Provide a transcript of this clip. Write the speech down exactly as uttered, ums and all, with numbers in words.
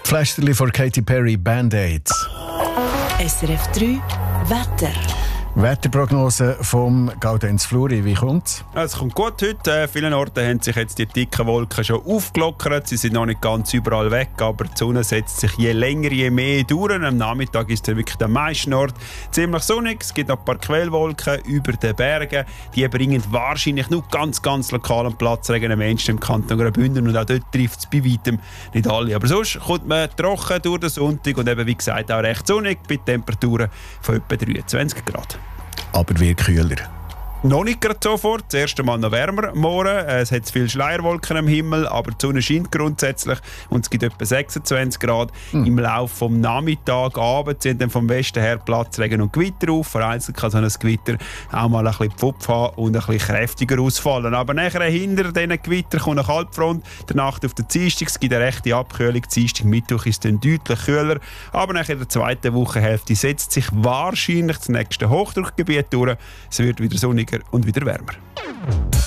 Pflasterli von Katy Perry, Band-Aids. S R F drei Wetter. Wetterprognose vom Gaudenz Fluri, wie kommt's? Es kommt gut heute. Äh, vielen Orten haben sich jetzt die dicken Wolken schon aufgelockert. Sie sind noch nicht ganz überall weg, aber die Sonne setzt sich je länger, je mehr durch. Am Nachmittag ist es wirklich der meisten Ort ziemlich sonnig. Es gibt noch ein paar Quellwolken über den Bergen. Die bringen wahrscheinlich nur ganz, ganz lokalen Platzregen am Menschen im Kanton Graubünden. Und auch dort trifft es bei weitem nicht alle. Aber sonst kommt man trocken durch den Sonntag und eben, wie gesagt, auch recht sonnig bei Temperaturen von etwa dreiundzwanzig Grad. Aber wird kühler. Noch nicht gerade sofort. Das erste Mal noch wärmer morgen. Es hat viele Schleierwolken am Himmel, aber die Sonne scheint grundsätzlich und es gibt etwa sechsundzwanzig Grad. Mhm. Im Laufe des Nachmittags, Abend sind dann vom Westen her Platzregen und Gewitter auf. Vereinzelt kann so ein Gewitter auch mal ein bisschen Pfupf haben und ein bisschen kräftiger ausfallen. Aber nachher hinter diesen Gewitter kommt eine Kaltfront. Der Nacht auf den Dienstag, es gibt eine rechte Abkühlung. Dienstag, Mittwoch ist dann deutlich kühler. Aber nach der zweiten Wochenhälfte setzt sich wahrscheinlich das nächste Hochdruckgebiet durch. Es wird wieder sonniger und wieder wärmer.